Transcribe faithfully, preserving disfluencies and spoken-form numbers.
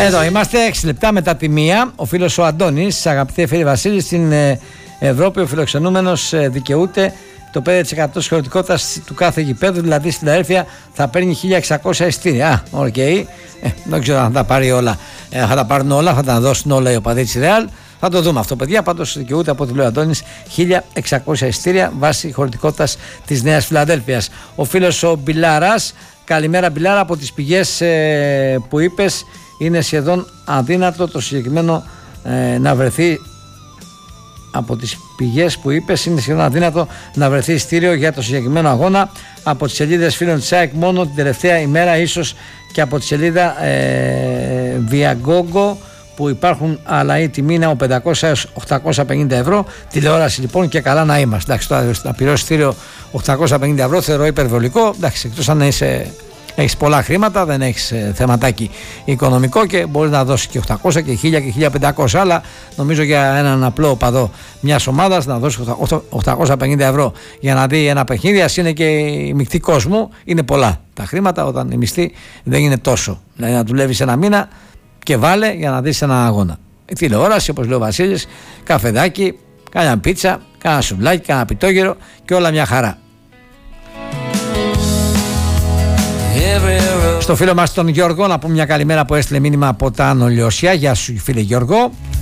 Εδώ είμαστε έξι λεπτά μετά τη μία. Ο φίλος ο Αντώνης, αγαπητέ φίλοι Βασίλη, στην Ευρώπη ο φιλοξενούμενος δικαιούται το πέντε τοις εκατό της χωρητικότητας του κάθε γηπέδου, δηλαδή στην Φιλαδέλφια θα παίρνει χίλια εξακόσια εισιτήρια. Α, οκ. Okay. Ε, δεν ξέρω αν θα τα πάρει όλα. Ε, θα τα πάρουν όλα, θα τα δώσουν όλα οι οπαδοί της Ρεάλ. Θα το δούμε αυτό, παιδιά. Πάντως δικαιούται, από ό,τι λέει ο Αντώνης, χίλια εξακόσια εισιτήρια βάσει χωρητικότητας της Νέας Φιλαδέλφειας. Ο φίλος ο Μπιλάρας, καλημέρα Μπιλάρα, από τις πηγές ε, που είπες είναι σχεδόν αδύνατο το συγκεκριμένο ε, να βρεθεί. Από τις πηγές που είπες είναι σχεδόν αδύνατο να βρεθεί εισιτήριο για το συγκεκριμένο αγώνα. Από τις σελίδες φίλων της ΑΕΚ μόνο την τελευταία ημέρα, ίσως και από τη σελίδα ε, Viagogo που υπάρχουν, αλλά η τιμή είναι από πεντακόσια έως οκτακόσια πενήντα ευρώ. Τηλεόραση λοιπόν και καλά να είμαστε. Εντάξει, τώρα να πληρώσει εισιτήριο οκτακόσια πενήντα ευρώ θεωρώ υπερβολικό. Εντάξει, εκτός αν είσαι, έχεις πολλά χρήματα, δεν έχεις ε, θεματάκι οικονομικό και μπορείς να δώσεις και οκτακόσια και χίλια και χίλια πεντακόσια, αλλά νομίζω για έναν απλό οπαδό μιας ομάδας να δώσει οκτακόσια πενήντα ευρώ για να δει ένα παιχνίδι, ας είναι και η μεικτή κόσμου, είναι πολλά τα χρήματα όταν η μισθή δεν είναι τόσο. Δηλαδή να δουλεύεις ένα μήνα και βάλε για να δεις ένα αγώνα. Η τηλεόραση, όπως λέει ο Βασίλης, καφεδάκι, κάνα πίτσα, κάνα σουβλάκι, κάνα πιτόγυρο και όλα μια χαρά. Στο φίλο μας τον Γιώργο να πούμε μια καλημέρα που έστειλε μήνυμα από τα Άνω Λιώσια. Γεια σου φίλε Γιώργο.